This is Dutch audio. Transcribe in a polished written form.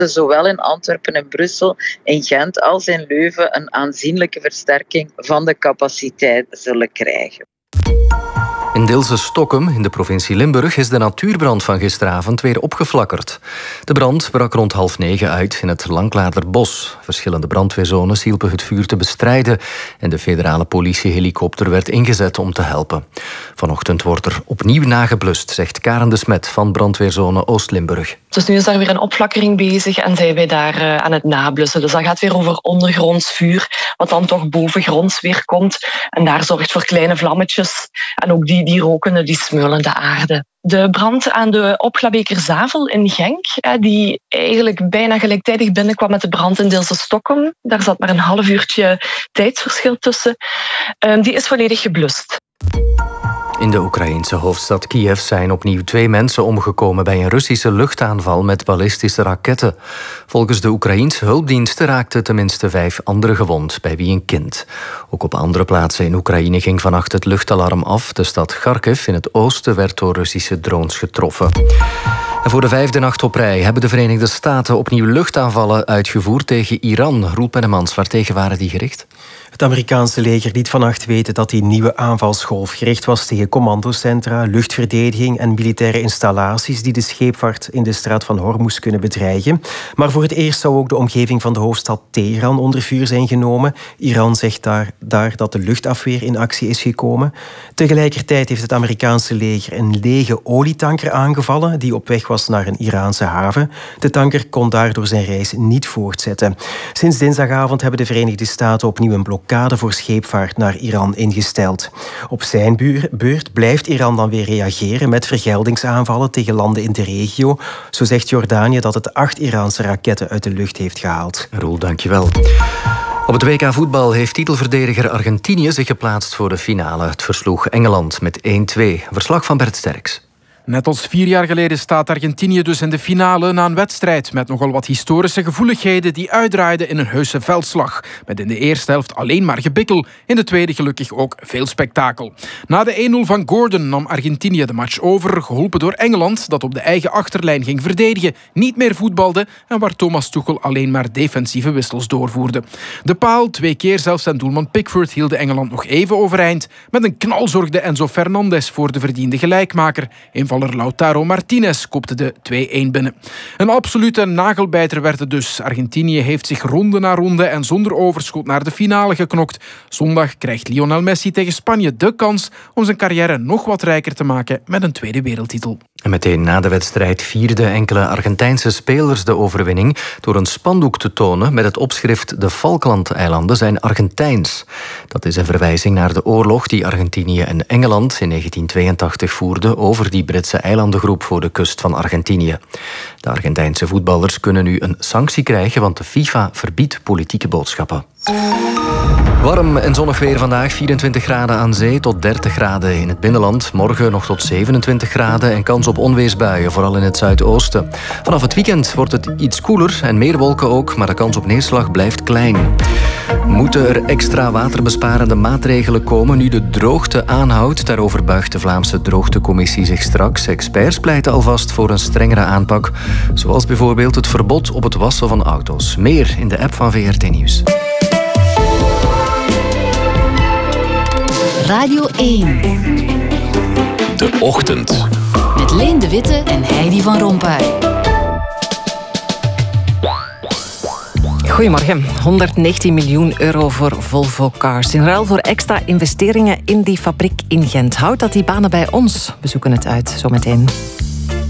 zowel in Antwerpen en Brussel, in Gent als in Leuven een aanzienlijke versterking van de capaciteit zullen krijgen. In Deelse-Stokkum, in de provincie Limburg, is de natuurbrand van gisteravond weer opgeflakkerd. De brand brak rond 20:30 uit in het Lanklaarderbos. Verschillende brandweerzones hielpen het vuur te bestrijden en de federale politiehelikopter werd ingezet om te helpen. Vanochtend wordt er opnieuw nageblust, zegt Karen de Smet van brandweerzone Oost-Limburg. Dus nu is daar weer een opflakkering bezig en zijn wij daar aan het nablussen. Dus dat gaat weer over ondergronds vuur, wat dan toch bovengronds weer komt. En daar zorgt voor kleine vlammetjes. En ook die roken, die smeulen de aarde. De brand aan de Opglabekerzavel in Genk, die eigenlijk bijna gelijktijdig binnenkwam met de brand in Deelse-Stokkum. Daar zat maar een half uurtje tijdsverschil tussen. Die is volledig geblust. In de Oekraïense hoofdstad Kiev zijn opnieuw 2 mensen omgekomen bij een Russische luchtaanval met ballistische raketten. Volgens de Oekraïense hulpdiensten raakten tenminste 5 anderen gewond, bij wie een kind. Ook op andere plaatsen in Oekraïne ging vannacht het luchtalarm af. De stad Kharkiv in het oosten werd door Russische drones getroffen. En voor de 5e nacht op rij hebben de Verenigde Staten opnieuw luchtaanvallen uitgevoerd tegen Iran. Roel Pennemans, waartegen waren die gericht? Het Amerikaanse leger liet vannacht weten dat die nieuwe aanvalsgolf gericht was tegen commandocentra, luchtverdediging en militaire installaties die de scheepvaart in de straat van Hormuz kunnen bedreigen. Maar voor het eerst zou ook de omgeving van de hoofdstad Teheran onder vuur zijn genomen. Iran zegt daar dat de luchtafweer in actie is gekomen. Tegelijkertijd heeft het Amerikaanse leger een lege olietanker aangevallen die op weg was naar een Iraanse haven. De tanker kon daardoor zijn reis niet voortzetten. Sinds dinsdagavond hebben de Verenigde Staten opnieuw een blokkade voor scheepvaart naar Iran ingesteld. Op zijn beurt blijft Iran dan weer reageren met vergeldingsaanvallen tegen landen in de regio. Zo zegt Jordanië dat het 8 Iraanse raketten uit de lucht heeft gehaald. Roel, dankjewel. Op het WK voetbal heeft titelverdediger Argentinië zich geplaatst voor de finale. Het versloeg Engeland met 1-2. Verslag van Bert Sterks. Net als 4 jaar geleden staat Argentinië dus in de finale na een wedstrijd met nogal wat historische gevoeligheden die uitdraaiden in een heuse veldslag. Met in de eerste helft alleen maar gebikkel, in de tweede gelukkig ook veel spektakel. Na de 1-0 van Gordon nam Argentinië de match over, geholpen door Engeland dat op de eigen achterlijn ging verdedigen, niet meer voetbalde en waar Thomas Tuchel alleen maar defensieve wissels doorvoerde. De paal, 2 keer zelfs en doelman Pickford hielden Engeland nog even overeind. Met een knal zorgde Enzo Fernandez voor de verdiende gelijkmaker. Invaller Lautaro Martinez kopte de 2-1 binnen. Een absolute nagelbijter werd het dus. Argentinië heeft zich ronde na ronde en zonder overschot naar de finale geknokt. Zondag krijgt Lionel Messi tegen Spanje de kans om zijn carrière nog wat rijker te maken met een tweede wereldtitel. En meteen na de wedstrijd vierden enkele Argentijnse spelers de overwinning door een spandoek te tonen met het opschrift: de Falklandeilanden zijn Argentijns. Dat is een verwijzing naar de oorlog die Argentinië en Engeland in 1982 voerden over die Britse eilandengroep voor de kust van Argentinië. De Argentijnse voetballers kunnen nu een sanctie krijgen, want de FIFA verbiedt politieke boodschappen. Warm en zonnig weer vandaag, 24 graden aan zee tot 30 graden in het binnenland. Morgen nog tot 27 graden en kans op onweersbuien, vooral in het zuidoosten. Vanaf het weekend wordt het iets koeler en meer wolken ook, maar de kans op neerslag blijft klein. Moeten er extra waterbesparende maatregelen komen nu de droogte aanhoudt? Daarover buigt de Vlaamse Droogtecommissie zich straks. Experts pleiten alvast voor een strengere aanpak, zoals bijvoorbeeld het verbod op het wassen van auto's. Meer in de app van VRT Nieuws. Radio 1. De Ochtend. Met Leen de Witte en Heidi van Rompuy. Goedemorgen. 119 miljoen euro voor Volvo Cars. In ruil voor extra investeringen in die fabriek in Gent. Houdt dat die banen bij ons? We zoeken het uit zometeen.